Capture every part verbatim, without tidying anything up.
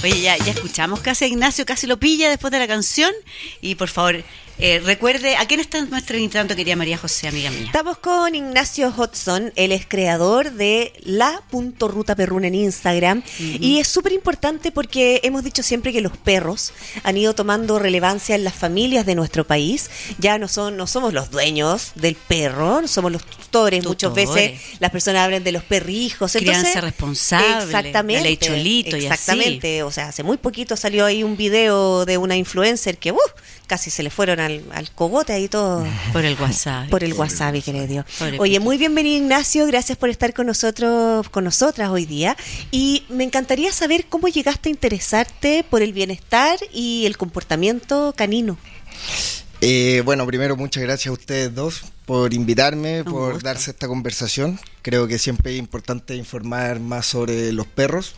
Oye, ya, ya escuchamos casi a Ignacio, casi lo pilla después de la canción. Y por favor, eh, recuerde, ¿a quién está nuestro invitando, querida María José, amiga mía? Estamos con Ignacio Hodson, él es creador de la punto ruta perruna en Instagram. Uh-huh. Y es súper importante porque hemos dicho siempre que los perros han ido tomando relevancia en las familias de nuestro país. Ya no son, no somos los dueños del perro, no somos los tutores. tutores. Muchas veces las personas hablan de los perrijos. Entonces, crianza responsable, exactamente, de ley cholito y exactamente, así. O sea, hace muy poquito salió ahí un video de una influencer que uh, casi se le fueron al, al cogote ahí todo. Por el wasabi. Por el wasabi que le dio. Oye, muy bienvenido Ignacio, gracias por estar con nosotros, con nosotras hoy día. Y me encantaría saber cómo llegaste a interesarte por el bienestar y el comportamiento canino. Eh, bueno, primero muchas gracias a ustedes dos por invitarme, Un por gusto. darse esta conversación. Creo que siempre es importante informar más sobre los perros.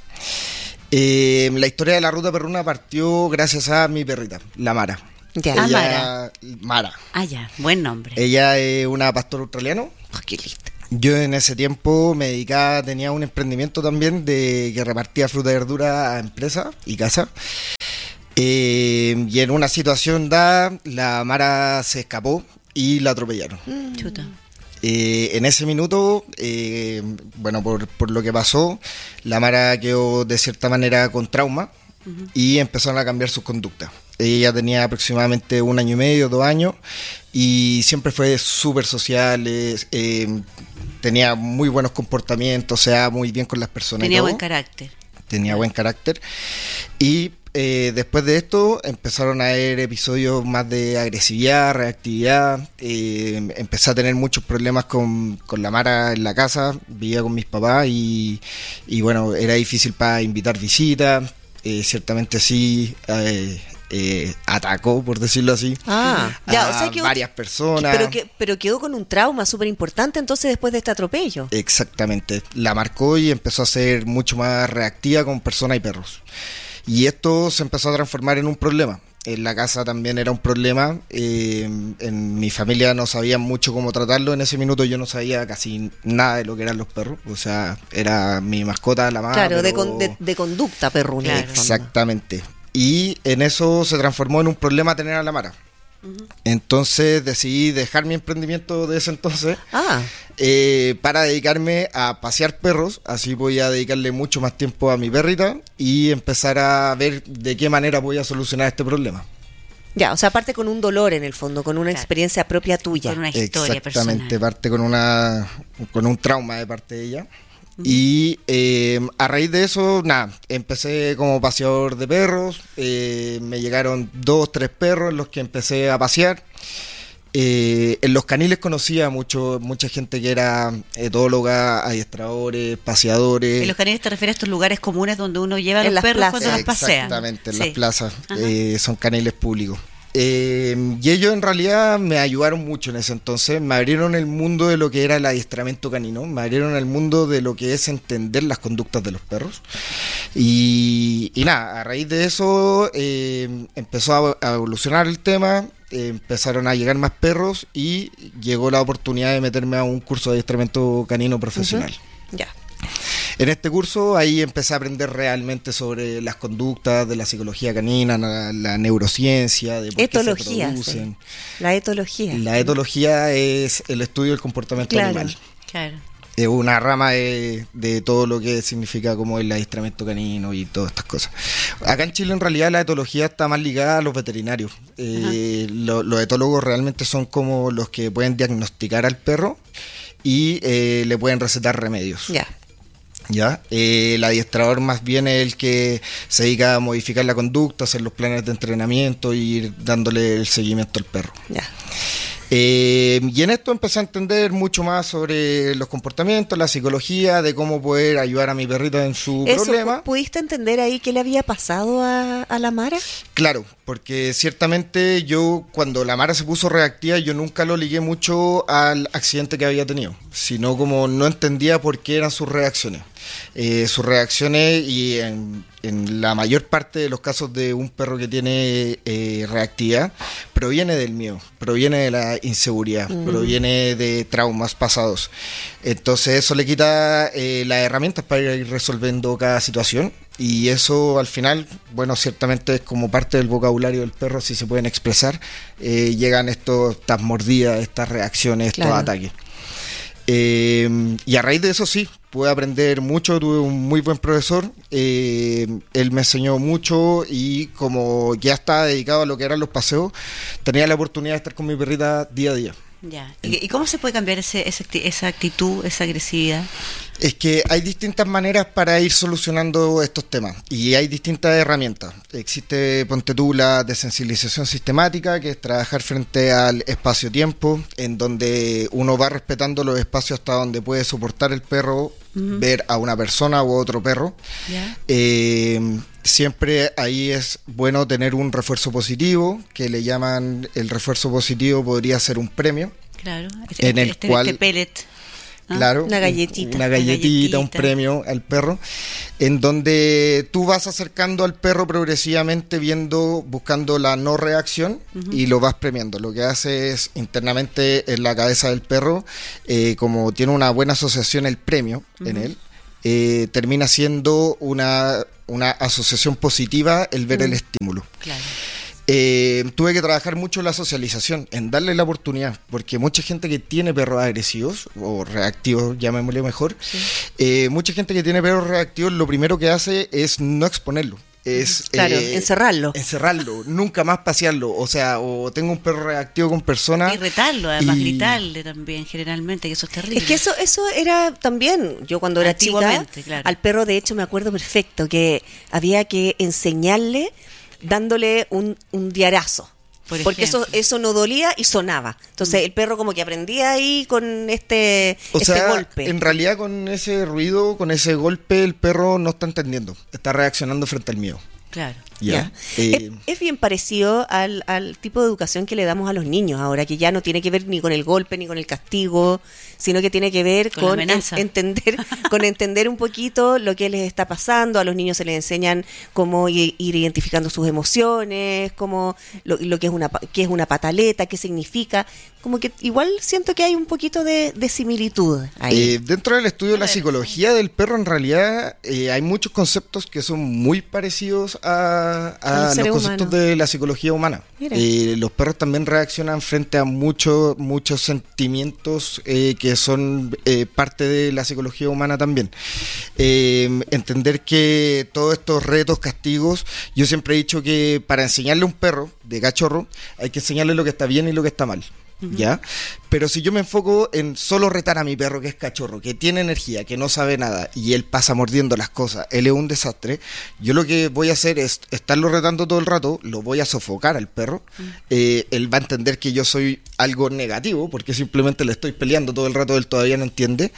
Eh, la historia de la ruta perruna partió gracias a mi perrita, la Mara. Ya. Ella, Ah, Mara. Mara. Ah, ya, buen nombre. Ella es una pastora australiana. Oh, qué lindo. Yo en ese tiempo me dedicaba, tenía un emprendimiento también de que repartía fruta y verdura a empresas y casas. Eh, y en una situación dada, la Mara se escapó y la atropellaron. Mm. Chuta. Eh, en ese minuto, eh, bueno, por, por lo que pasó, la Mara quedó de cierta manera con trauma. Uh-huh. Y empezaron a cambiar sus conductas. Ella tenía aproximadamente un año y medio, dos años, y siempre fue súper social, eh, tenía muy buenos comportamientos, o sea, muy bien con las personas. Tenía buen carácter. Tenía buen carácter. Y eh, después de esto empezaron a haber episodios más de agresividad, reactividad. Eh, empecé a tener muchos problemas con, con la Mara en la casa, vivía con mis papás y, y bueno, era difícil para invitar visitas. Eh, ciertamente sí eh, eh, atacó, por decirlo así, ah, ya, a o sea, quedó, varias personas. Pero, que, pero quedó con un trauma súper importante entonces después de este atropello. Exactamente, la marcó y empezó a ser mucho más reactiva con personas y perros. Y esto se empezó a transformar en un problema. En la casa también era un problema, eh, en mi familia no sabían mucho cómo tratarlo, en ese minuto yo no sabía casi nada de lo que eran los perros, o sea, era mi mascota, la más. Claro, pero... de, con, de, de conducta perruna. Claro. Exactamente, y en eso se transformó en un problema tener a la Mara. Uh-huh. Entonces decidí dejar mi emprendimiento de ese entonces ah. eh, para dedicarme a pasear perros, así voy a dedicarle mucho más tiempo a mi perrita y empezar a ver de qué manera voy a solucionar este problema. Ya, o sea, parte con un dolor en el fondo, con una claro. experiencia propia tuya. Con una historia Exactamente, personal. parte con una con un trauma de parte de ella. Y eh, a raíz de eso, nada, empecé como paseador de perros, eh, me llegaron dos, tres perros en los que empecé a pasear. Eh, en los caniles conocía mucho, mucha gente que era etóloga, adiestradores, paseadores. ¿En los caniles te refieres a estos lugares comunes donde uno lleva a en los perros plazas. cuando los pasea? Exactamente, en sí. las plazas, eh, son caniles públicos. Eh, y ellos en realidad me ayudaron mucho en ese entonces, me abrieron el mundo de lo que era el adiestramiento canino, me abrieron el mundo de lo que es entender las conductas de los perros y, y nada, a raíz de eso eh, empezó a, a evolucionar el tema, eh, empezaron a llegar más perros y llegó la oportunidad de meterme a un curso de adiestramiento canino profesional. Uh-huh. Ya. En este curso ahí empecé a aprender realmente sobre las conductas de la psicología canina, la, la neurociencia, de por etología, qué se producen. Sí. La etología. La etología es el estudio del comportamiento claro, animal. Claro. Es una rama de, de todo lo que significa como el adiestramiento canino y todas estas cosas. Acá en Chile en realidad la etología está más ligada a los veterinarios. Eh, lo, los etólogos realmente son como los que pueden diagnosticar al perro y eh, le pueden recetar remedios. Ya. ¿Ya? Eh, el adiestrador más bien es el que se dedica a modificar la conducta, hacer los planes de entrenamiento y ir dándole el seguimiento al perro. Ya. Eh, y en esto empecé a entender mucho más sobre los comportamientos, la psicología, de cómo poder ayudar a mi perrita en su Eso, problema. ¿Pudiste entender ahí qué le había pasado a, a la Mara? Claro, porque ciertamente yo cuando la Mara se puso reactiva yo nunca lo ligué mucho al accidente que había tenido, sino como no entendía por qué eran sus reacciones. Eh, sus reacciones y en, en la mayor parte de los casos de un perro que tiene eh, reactividad proviene del miedo, proviene de la inseguridad, mm. proviene de traumas pasados. Entonces eso le quita eh, las herramientas para ir resolviendo cada situación Y eso al final, bueno, ciertamente es como parte del vocabulario del perro, si se pueden expresar, eh, llegan estos, estas mordidas, estas reacciones, estos Claro. ataques. Eh, y a raíz de eso sí, pude aprender mucho, tuve un muy buen profesor, eh, él me enseñó mucho y como ya estaba dedicado a lo que eran los paseos, tenía la oportunidad de estar con mi perrita día a día. Ya. ¿Y, y cómo se puede cambiar ese, ese acti- esa actitud, esa agresividad? Es que hay distintas maneras para ir solucionando estos temas y hay distintas herramientas. Existe, ponte tú, la desensibilización sistemática, que es trabajar frente al espacio-tiempo, en donde uno va respetando los espacios hasta donde puede soportar el perro, uh-huh. ver a una persona u otro perro. Yeah. Eh, siempre ahí es bueno tener un refuerzo positivo, que le llaman, el refuerzo positivo podría ser un premio. Claro, este, en el este, cual... este pellet. ¿Ah? Claro, una galletita, una galletita, una galletita, un premio al perro, en donde tú vas acercando al perro progresivamente, viendo, buscando la no reacción, uh-huh. y lo vas premiando. Lo que hace es internamente en la cabeza del perro, eh, como tiene una buena asociación el premio uh-huh. en él, eh, termina siendo una, una asociación positiva el ver uh-huh. el estímulo. Claro. Eh, tuve que trabajar mucho en la socialización, en darle la oportunidad, porque mucha gente que tiene perros agresivos o reactivos, llamémosle mejor, sí. eh, mucha gente que tiene perros reactivos lo primero que hace es no exponerlo. Es, claro, eh, encerrarlo. Encerrarlo, nunca más pasearlo. O sea, o tengo un perro reactivo con personas. Y retarlo, además y... gritarle también, generalmente, que eso es terrible. Es que eso eso era también, yo cuando era chica, claro. al perro de hecho me acuerdo perfecto, que había que enseñarle dándole un, un diarazo. Por porque eso eso no dolía y sonaba. Entonces mm. el perro como que aprendía ahí con este, o este sea, golpe. En realidad con ese ruido, con ese golpe, el perro no está entendiendo. Está reaccionando frente al miedo. Claro. Ya. Yeah. Eh, es, es bien parecido al, al tipo de educación que le damos a los niños ahora, que ya no tiene que ver ni con el golpe ni con el castigo, sino que tiene que ver con, con en, entender con entender un poquito lo que les está pasando. A los niños se les enseñan cómo ir, ir identificando sus emociones, cómo lo, lo que es una qué es una pataleta, qué significa. Como que igual siento que hay un poquito de, de similitud ahí. Eh, dentro del estudio de la psicología del perro, en realidad eh, hay muchos conceptos que son muy parecidos a, a los conceptos humano. de la psicología humana. Eh, los perros también reaccionan frente a muchos muchos sentimientos eh, que son eh, parte de la psicología humana también. Eh, entender que todos estos retos, castigos, yo siempre he dicho que para enseñarle a un perro de cachorro hay que enseñarle lo que está bien y lo que está mal. Uh-huh. ¿Ya? Pero si yo me enfoco en solo retar a mi perro que es cachorro, que tiene energía, que no sabe nada y él pasa mordiendo las cosas, él es un desastre, yo lo que voy a hacer es estarlo retando todo el rato, lo voy a sofocar al perro, uh-huh. eh, él va a entender que yo soy algo negativo porque simplemente le estoy peleando todo el rato, él todavía no entiende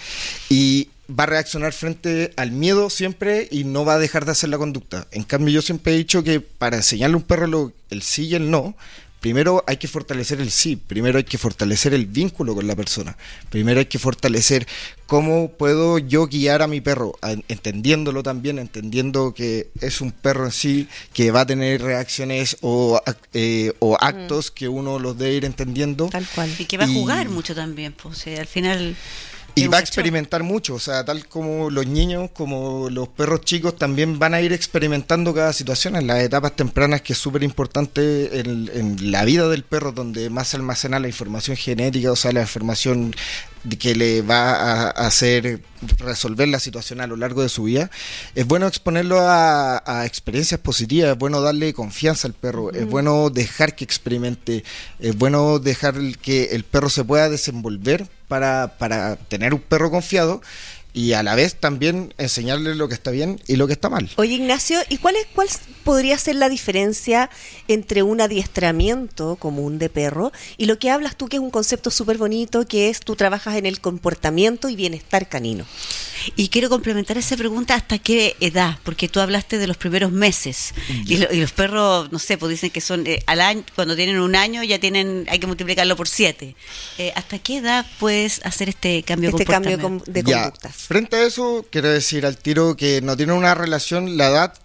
y va a reaccionar frente al miedo siempre y no va a dejar de hacer la conducta. En cambio yo siempre he dicho que para enseñarle a un perro lo, el sí y el no, primero hay que fortalecer el sí, primero hay que fortalecer el vínculo con la persona, primero hay que fortalecer cómo puedo yo guiar a mi perro, entendiéndolo también, entendiendo que es un perro en sí, que va a tener reacciones o, eh, o actos mm. que uno los debe ir entendiendo. Tal cual. Y que va y... a jugar mucho también, pues, o sea, al final... Y va a experimentar mucho, o sea, tal como los niños, como los perros chicos también van a ir experimentando cada situación en las etapas tempranas, que es súper importante en, en la vida del perro, donde más se almacena la información genética, o sea, la información que le va a hacer resolver la situación a lo largo de su vida. Es bueno exponerlo a, a experiencias positivas, es bueno darle confianza al perro, mm. es bueno dejar que experimente, es bueno dejar que el perro se pueda desenvolver para, para tener un perro confiado y a la vez también enseñarle lo que está bien y lo que está mal. Oye, Ignacio, ¿y cuál es cuál podría ser la diferencia entre un adiestramiento común de perro y lo que hablas tú, que es un concepto súper bonito, que es tú trabajas en el comportamiento y bienestar canino? Y quiero complementar esa pregunta, ¿hasta qué edad? Porque tú hablaste de los primeros meses y, lo, y los perros, no sé, pues dicen que son eh, al año, cuando tienen un año ya tienen, hay que multiplicarlo por siete. Eh, ¿Hasta qué edad puedes hacer este cambio este de comportamiento? cambio de conducta? Frente a eso, quiero decir al tiro que no tiene una relación la edad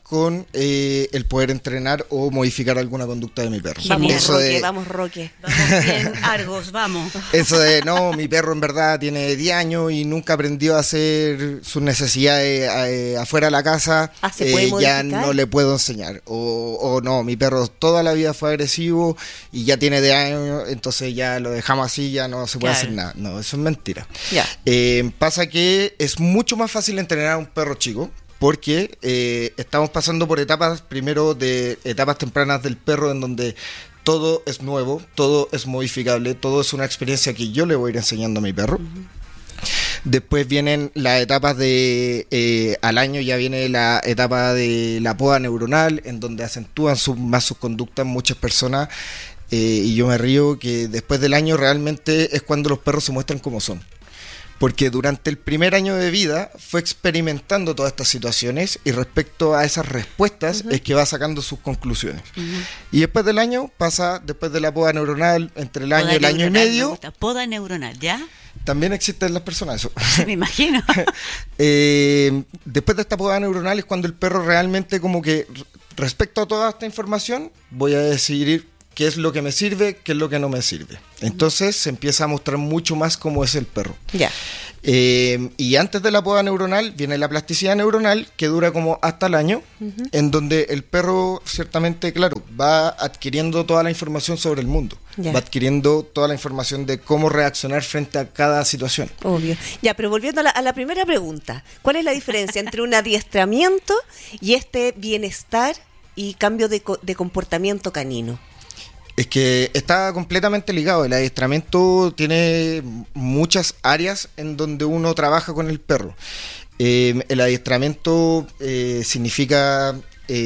con eh, el poder entrenar o modificar alguna conducta de mi perro. Vamos, Eso Roque, de, vamos, Roque. Vamos bien, Argos, vamos. Eso de, no, mi perro en verdad tiene diez años y nunca aprendió a hacer sus necesidades eh, afuera de la casa, Ah, ¿se puede eh, ya modificar? no le puedo enseñar. O, o no, mi perro toda la vida fue agresivo y ya tiene diez años, entonces ya lo dejamos así, ya no se puede Claro. hacer nada. No, eso es mentira. Ya. Eh, pasa que es mucho más fácil entrenar a un perro chico porque eh, estamos pasando por etapas, primero de etapas tempranas del perro en donde todo es nuevo, todo es modificable, todo es una experiencia que yo le voy a ir enseñando a mi perro. Uh-huh. Después vienen las etapas de, eh, al año ya viene la etapa de la poda neuronal, en donde acentúan su, más sus conductas muchas personas, eh, y yo me río que después del año realmente es cuando los perros se muestran como son. Porque durante el primer año de vida fue experimentando todas estas situaciones y respecto a esas respuestas uh-huh. es que va sacando sus conclusiones. Uh-huh. Y después del año pasa, después de la poda neuronal, entre el año y el año y medio. Poda neuronal, ¿ya? También existen las personas eso. Me imagino. eh, después de esta poda neuronal es cuando el perro realmente como que respecto a toda esta información voy a decidir qué es lo que me sirve, qué es lo que no me sirve. Entonces se empieza a mostrar mucho más cómo es el perro. Ya. Eh, y antes de la poda neuronal viene la plasticidad neuronal, que dura como hasta el año, uh-huh. en donde el perro ciertamente, claro, va adquiriendo toda la información sobre el mundo. Ya. Va adquiriendo toda la información de cómo reaccionar frente a cada situación. Obvio. Ya, pero volviendo a la, a la primera pregunta, ¿cuál es la diferencia entre un adiestramiento y este bienestar y cambio de, de comportamiento canino? Es que está completamente ligado. El adiestramiento tiene muchas áreas en donde uno trabaja con el perro. Eh, el adiestramiento eh, significa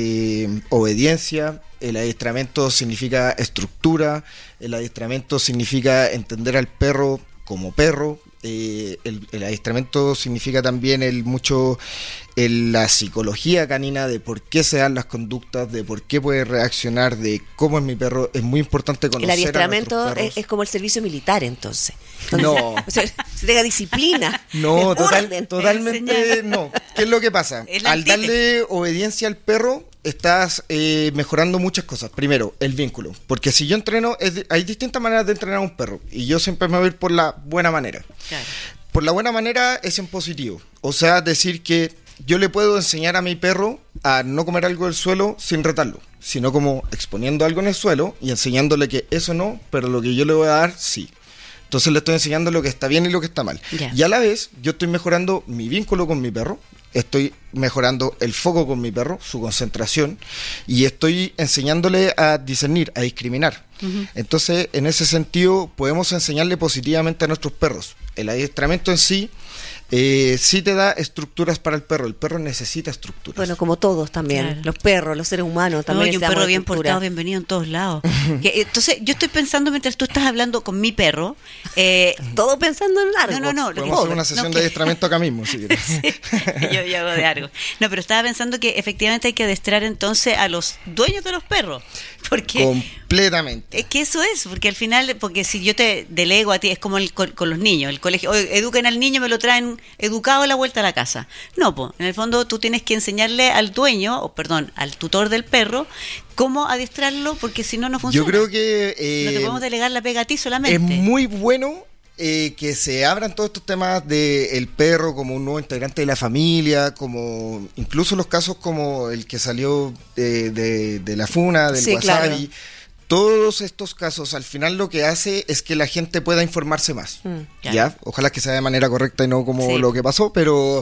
eh, obediencia, el adiestramiento significa estructura, el adiestramiento significa entender al perro como perro. Eh, el, el adiestramiento significa también el mucho el, la psicología canina de por qué se dan las conductas, de por qué puede reaccionar, de cómo es mi perro. Es muy importante conocer. El adiestramiento a es, es como el servicio militar, entonces. entonces no. O sea, se tenga disciplina. No, total, totalmente no. ¿Qué es lo que pasa? Al darle obediencia al perro, estás eh, mejorando muchas cosas. Primero, el vínculo. Porque si yo entreno, es, hay distintas maneras de entrenar a un perro. Y yo siempre me voy a ir por la buena manera. Claro. Por la buena manera es en positivo. O sea, decir que yo le puedo enseñar a mi perro a no comer algo del suelo sin retarlo, sino como exponiendo algo en el suelo y enseñándole que eso no, pero lo que yo le voy a dar, sí. Entonces le estoy enseñando lo que está bien y lo que está mal. Yeah. Y a la vez, yo estoy mejorando mi vínculo con mi perro, estoy mejorando el foco con mi perro, su concentración, y estoy enseñándole a discernir, a discriminar. Uh-huh. Entonces, en ese sentido, podemos enseñarle positivamente a nuestros perros. El adiestramiento en sí, eh, sí te da estructuras para el perro. El perro necesita estructuras. Bueno, como todos también. Claro. Los perros, los seres humanos también. No, y un perro bien portado, bienvenido en todos lados. que, entonces, yo estoy pensando mientras tú estás hablando con mi perro. Eh, Todo pensando en Argos. No, no, no. Podemos hacer una sesión no, de adiestramiento acá mismo, si quieres. Sí, yo, yo hago de Argos. No, pero estaba pensando que efectivamente hay que adiestrar entonces a los dueños de los perros. Porque completamente. Es que eso es, porque al final, porque si yo te delego a ti, es como el, con, con los niños, el colegio, oye, eduquen al niño, me lo traen educado a la vuelta a la casa. No, pues, en el fondo tú tienes que enseñarle al dueño, o perdón, al tutor del perro, cómo adiestrarlo, porque si no, no funciona. Yo creo que eh, no te podemos delegar la pega a ti solamente. Es muy bueno eh, que se abran todos estos temas del perro como un nuevo integrante de la familia, como incluso los casos como el que salió de, de, de la funa, del sí, wasabi. Claro. Todos estos casos, al final lo que hace es que la gente pueda informarse más. Mm, ¿ya? ¿Ya? Ojalá que sea de manera correcta y no como sí. lo que pasó, pero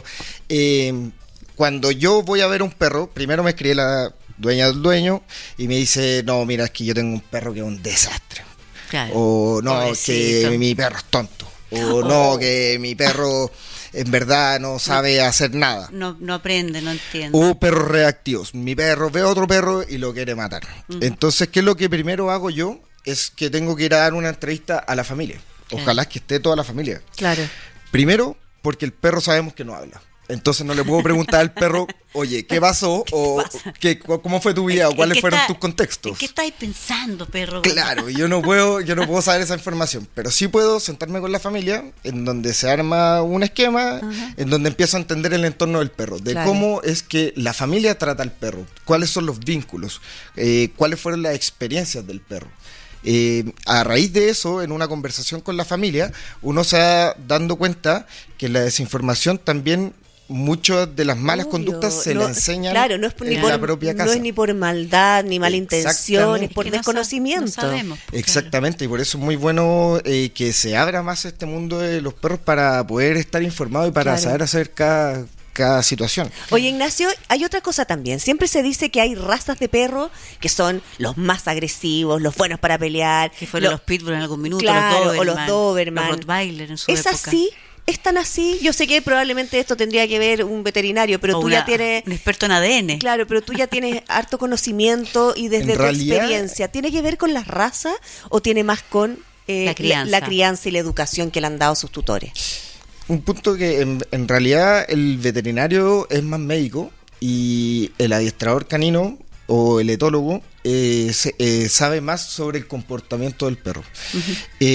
eh, cuando yo voy a ver un perro, primero me escribe la dueña del dueño y me dice, no, mira, es que yo tengo un perro que es un desastre. Claro. O no, Pobrecito. que mi perro es tonto. O oh. no, que mi perro en verdad no sabe no, hacer nada. No, no aprende, no entiende. O perros reactivos. Mi perro ve a otro perro y lo quiere matar. Uh-huh. Entonces, ¿qué es lo que primero hago yo? Es que tengo que ir a dar una entrevista a la familia. Ojalá claro. que esté toda la familia. Claro. Primero, porque el perro sabemos que no habla. Entonces no le puedo preguntar al perro, oye, ¿qué pasó? O ¿qué, ¿cómo fue tu vida? ¿O cuáles fueron está, tus contextos? ¿En qué estáis pensando, perro? Claro, yo no puedo, yo no puedo saber esa información, pero sí puedo sentarme con la familia, en donde se arma un esquema, uh-huh. en donde empiezo a entender el entorno del perro, de claro. cómo es que la familia trata al perro, cuáles son los vínculos, eh, cuáles fueron las experiencias del perro. Eh, a raíz de eso, en una conversación con la familia, uno se va dando cuenta que la desinformación también, muchas de las malas Obvio, conductas se no, le enseñan claro, no es en por, la propia casa. No es ni por maldad, ni mala intención, es por es desconocimiento. No, sa- no sabemos. Exactamente, claro. Y por eso es muy bueno eh, que se abra más este mundo de los perros para poder estar informado y para claro. saber hacer cada... cada situación. Oye, Ignacio, hay otra cosa también. Siempre se dice que hay razas de perros que son los más agresivos, los buenos para pelear. Que fueron los, los pitbull en algún minuto, claro, los Doberman, o los Doberman. Los Rottweiler en su ¿Es época. así? ¿Es tan así? Yo sé que probablemente esto tendría que ver un veterinario, pero o tú una, ya tienes... Un experto en A D N. Claro, pero tú ya tienes harto conocimiento y desde en tu realidad, experiencia, ¿tiene que ver con las razas o tiene más con eh, la, crianza. La, la crianza y la educación que le han dado sus tutores? Un punto que en, en realidad el veterinario es más médico y el adiestrador canino o el etólogo eh, se, eh, sabe más sobre el comportamiento del perro. Uh-huh.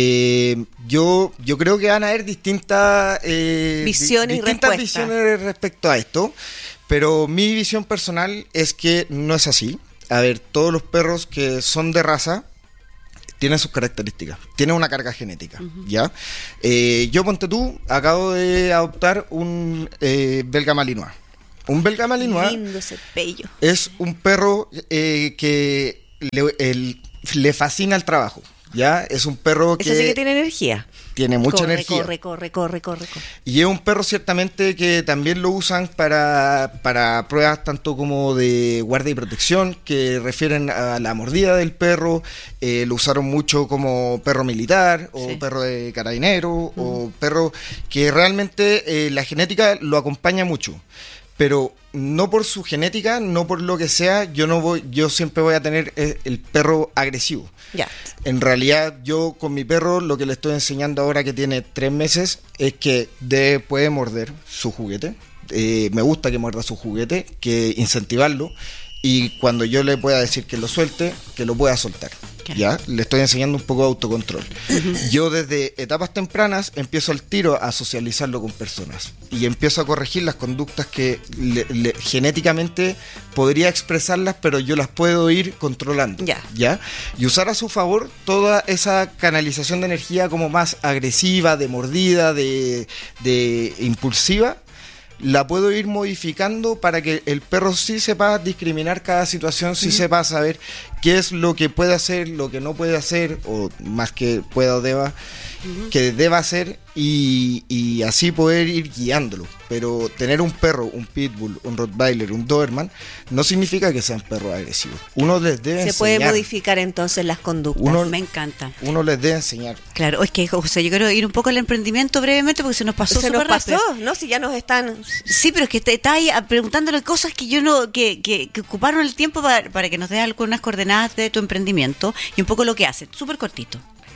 Eh, yo, yo creo que van a haber distintas, eh, visiones, di- distintas y visiones respecto a esto, pero mi visión personal es que no es así. A ver, todos los perros que son de raza tienen sus características, tienen una carga genética, uh-huh. ¿ya? Eh, yo, ponte tú, acabo de adoptar un eh, belga malinois. Un belga malinois lindo ese pello. Es un perro eh, que le, el, le fascina el trabajo, ¿ya? Es un perro que... Eso sí que tiene energía. Tiene mucha corre, energía. Corre, corre, corre, corre, corre. Y es un perro ciertamente que también lo usan para, para pruebas tanto como de guardia y protección, que refieren a la mordida del perro. Eh, lo usaron mucho como perro militar, o sí. perro de carabinero, uh-huh. o perro que realmente eh, la genética lo acompaña mucho. Pero no por su genética, no por lo que sea, yo no voy, yo siempre voy a tener el, el perro agresivo. Ya. En realidad, yo con mi perro lo que le estoy enseñando ahora que tiene tres meses es que debe, puede morder su juguete. Eh, me gusta que muerda su juguete, que incentivarlo. Y cuando yo le pueda decir que lo suelte, que lo pueda soltar. Okay. Ya, le estoy enseñando un poco de autocontrol. Uh-huh. Yo desde etapas tempranas empiezo al tiro a socializarlo con personas y empiezo a corregir las conductas que le, le, genéticamente podría expresarlas, pero yo las puedo ir controlando. Yeah. ¿Ya? Y usar a su favor toda esa canalización de energía como más agresiva, de mordida, de, de impulsiva. La puedo ir modificando para que el perro sí sepa discriminar cada situación, sí uh-huh. sepa saber qué es lo que puede hacer, lo que no puede hacer, o más que pueda o deba, uh-huh. que deba hacer, y, y así poder ir guiándolo. Pero tener un perro, un pitbull, un rottweiler, un doberman, no significa que sean perros agresivos. Uno les debe Se enseñar. Se puede modificar entonces las conductas. Uno, me encanta. Uno les debe enseñar. Claro, es que José, yo quiero ir un poco al emprendimiento brevemente porque se nos pasó Se nos rápido. pasó, ¿no? Si ya nos están... Sí, pero es que está, está ahí preguntándole cosas que yo no, que, que, que ocuparon el tiempo para, para que nos dé algunas coordenadas de tu emprendimiento y un poco lo que hace. Súper cortito.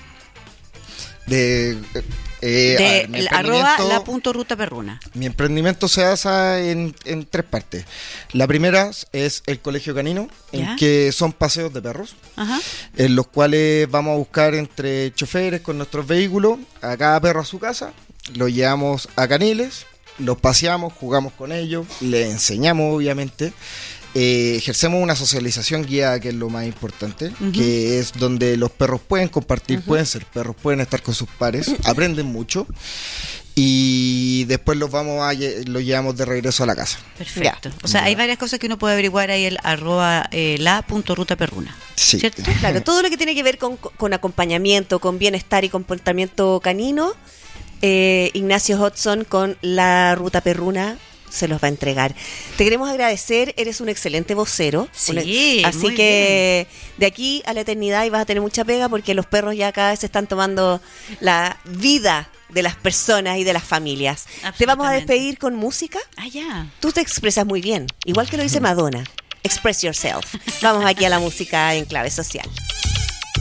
De... Eh, de ver, arroba la punto ruta perruna. Mi emprendimiento se basa en, en tres partes. La primera es el colegio canino, ¿ya? En que son paseos de perros, ajá. En los cuales vamos a buscar entre choferes con nuestros vehículos a cada perro a su casa, lo llevamos a caniles, los paseamos, jugamos con ellos, les enseñamos obviamente. Eh, ejercemos una socialización guiada, que es lo más importante, uh-huh. que es donde los perros pueden compartir, uh-huh. pueden ser perros, pueden estar con sus pares, aprenden mucho y después los vamos a los llevamos de regreso a la casa. Perfecto. Ya. O sea, ya. Hay varias cosas que uno puede averiguar ahí el arroba eh, la punto ruta perruna. Sí. ¿Cierto? Claro, todo lo que tiene que ver con, con acompañamiento, con bienestar y comportamiento canino, eh, Ignacio Hudson con la ruta perruna se los va a entregar. Te queremos agradecer, eres un excelente vocero. Sí, una, así muy que bien. De aquí a la eternidad y vas a tener mucha pega porque los perros ya cada vez están tomando la vida de las personas y de las familias. Te vamos a despedir con música. Ah, ya. Tú te expresas muy bien, igual que lo dice Madonna. Express yourself. Vamos aquí a la música en clave social.